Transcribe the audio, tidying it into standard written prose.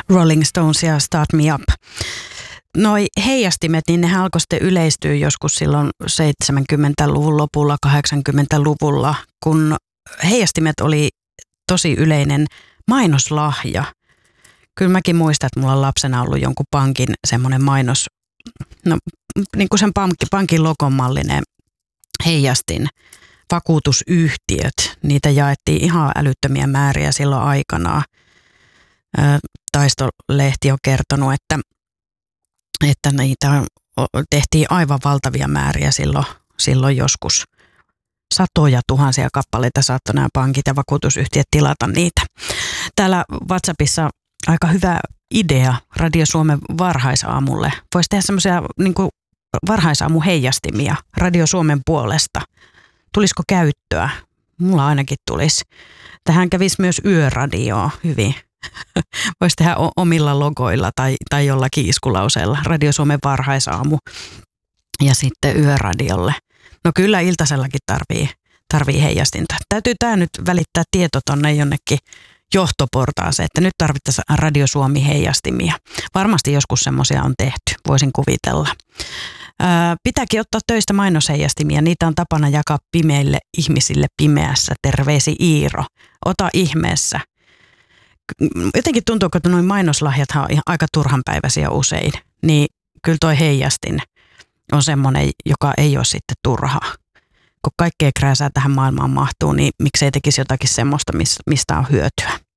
Rolling Stones ja Start Me Up. Noi heijastimet, niin ne alkoi sitten yleistyä joskus silloin 70-luvun lopulla, 80-luvulla, kun heijastimet oli tosi yleinen mainoslahja. Kyllä mäkin muistan, että mulla on lapsena ollut jonkun pankin semmoinen mainos, no niin kuin sen pankin logon mallinen heijastin. Vakuutusyhtiöt, niitä jaettiin ihan älyttömiä määriä silloin aikanaan. Taistolehti on kertonut, että niitä tehtiin aivan valtavia määriä silloin joskus. Satoja tuhansia kappaleita saattoi nämä pankit ja vakuutusyhtiöt tilata niitä. Täällä WhatsAppissa aika hyvä idea Radio Suomen varhaisaamulle. Voisi tehdä semmoisia niin kuin varhaisaamuheijastimia Radio Suomen puolesta. Tulisiko käyttöä? Mulla ainakin tulisi. Tähän kävisi myös yöradioa hyvin. Voisi tehdä omilla logoilla tai jollakin iskulauseella. Radio Suomen varhaisaamu ja sitten yöradiolle. No kyllä iltasellakin tarvii heijastinta. Täytyy tämä nyt välittää tieto tonne jonnekin johtoportaaseen, että nyt tarvittaisiin Radio Suomi heijastimia. Varmasti joskus semmoisia on tehty, voisin kuvitella. Pitääkin ottaa töistä mainosheijastimia. Niitä on tapana jakaa pimeille ihmisille pimeässä. Terveisi Iiro. Ota ihmeessä. Jotenkin tuntuu, että nuo mainoslahjathan on aika turhanpäiväisiä usein. Niin kyllä toi heijastin on semmoinen, joka ei ole sitten turhaa. Kun kaikkea krääsää tähän maailmaan mahtuu, niin miksei tekisi jotakin semmoista, mistä on hyötyä.